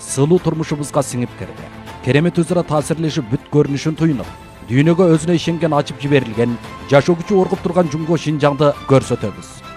сылуу турмушубузга сиңип кирди. Керемет өзара таасирлешип бүт көрүнүшүн туюнуп, дүйнөгө өзүнө ишенген ачып жиберилген, жашоо күчү оргуп турган Жумго Шинжаңды көрсөтөбүз.